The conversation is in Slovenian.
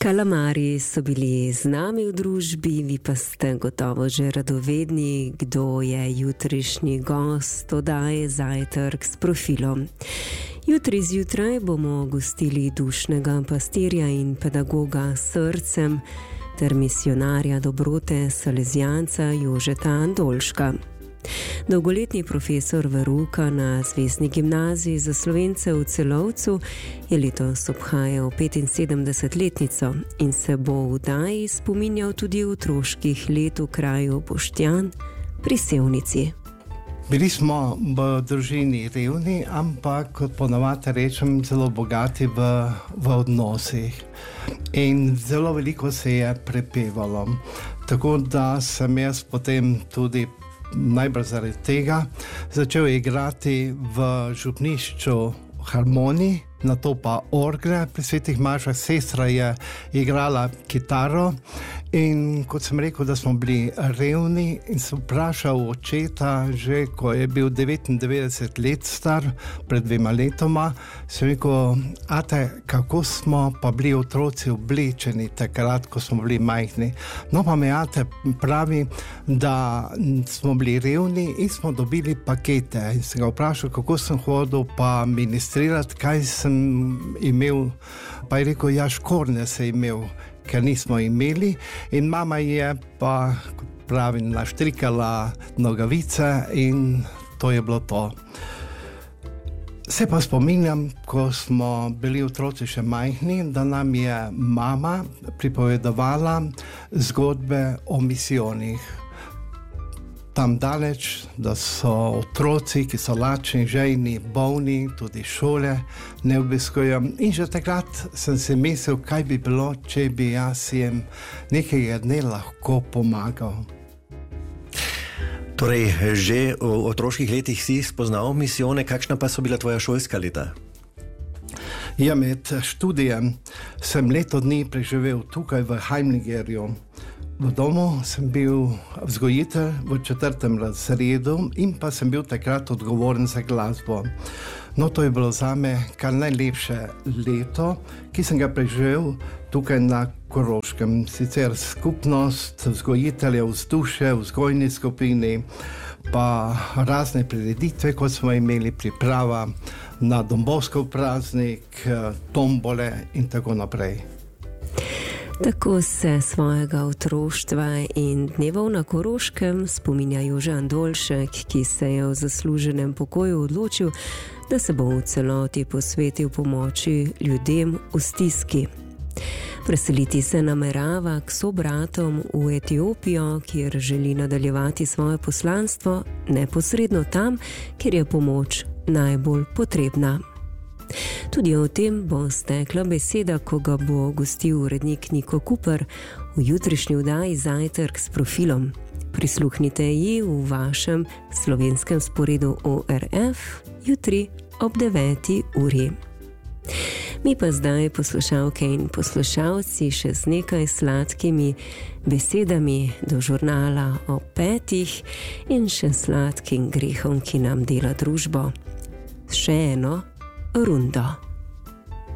Kalamari so bili z nami v družbi, vi pa ste gotovo že radovedni, kdo je jutrišnji gost oddaje Zajtrk s profilom. Jutri zjutraj bomo gostili dušnega pastirja in pedagoga s srcem ter misionarja dobrote Salezijanca Jožeta Andolška. Dolgoletni profesor verouka na Zvezni gimnaziji za Slovence v Celovcu je letos obhajal 75-letnico in se bo v oddaji spominjal tudi otroških let v kraju Boštjan pri Sevnici. Bili smo v družini revni, ampak kot ponavadi rečem, zelo bogati v odnosih. In zelo veliko se je prepevalo. Tako da sem jaz potem tudi najbrž zaradi tega začel igrati v župnišču harmonij, nato pa orgle pri svetih mašah. Sestra je igrala kitaro in kot sem rekel, da smo bili revni, in sem vprašal očeta, že ko je bil 99 let star, pred 2 letoma, sem rekel: ate, kako smo pa bili otroci oblečeni takrat, ko smo bili majhni. No, pa me ate pravi, da smo bili revni in smo dobili pakete. In sem ga vprašal, kako sem hodil pa ministrirati, kaj sem imel. Pa je rekel: ja, škornje se imel, ker nismo imeli. In mama je pa, pravi, naštrikala nogavice in to je bilo to. Se pa spominjam, ko smo bili otroci še majhni, da nam je mama pripovedovala zgodbe o misijonih. Tam daleč, da so otroci, ki so lačni, žejni, bolni, tudi šole ne obiskujejo. In že takrat sem si mislil, kaj bi bilo, če bi jaz jim nekega dne lahko pomagal. Torej, že v otroških letih si spoznal misijone, kakšna pa so bila tvoja šolska leta? Ja, med študijem sem leto dni preživel tukaj v Heimligerju. V domu sem bil vzgojitelj v 4. razredu in pa sem bil takrat odgovoren za glasbo. No, to je bilo zame kar najlepše leto, ki sem ga preživel tukaj na Koroškem. Sicer skupnost vzgojiteljev, vzdušje, vzgojni skupini, pa razne prireditve, kot smo imeli, priprava na Dombovskov praznik, tombole in tako naprej. Tako se svojega otroštva in dnevov na Koroškem spominja Jože Andolšek, ki se je v zasluženem pokoju odločil, da se bo v celoti posvetil pomoči ljudem v stiski. Preseliti se namerava k sobratom v Etiopijo, kjer želi nadaljevati svoje poslanstvo, neposredno tam, kjer je pomoč najbolj potrebna. Tudi o tem bo stekla beseda, ko ga bo gostil urednik Niko Kuper v jutrišnji oddaji Zajtrk s profilom. Prisluhnite ji v vašem slovenskem sporedu ORF jutri ob 9. uri. Mi pa zdaj, poslušalke in poslušalci, še z nekaj sladkimi besedami do žurnala o 5 in še sladkim grehom, ki nam dela družbo. Še eno rundo.